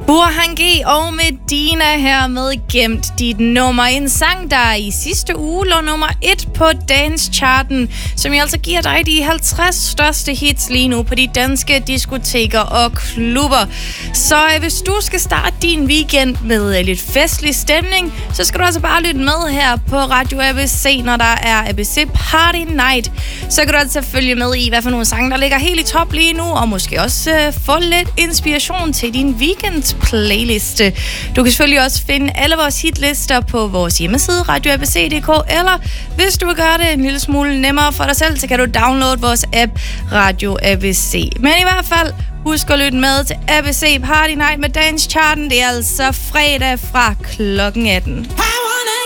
Burhan G og Medina her med Gemt dit nummer. En sang, der i sidste uge lå nummer 1 på Dance-charten, som altså giver dig de 50 største hits lige nu på de danske diskoteker og klubber. Så hvis du skal starte din weekend med lidt festlig stemning, så skal du altså bare lytte med her på Radio ABC, når der er ABC Party Night. Så kan du altså følge med i, hvad for nogle sange, der ligger helt i top lige nu, og måske også få lidt inspiration til din weekend playliste. Du kan selvfølgelig også finde alle vores hitlister på vores hjemmeside radioabc.dk, eller hvis du vil gøre det en lille smule nemmere for dig selv, så kan du downloade vores app Radio ABC. Men i hvert fald, husk at lytte med til ABC Party Night med Dance Charten. Det er altså fredag fra klokken 18.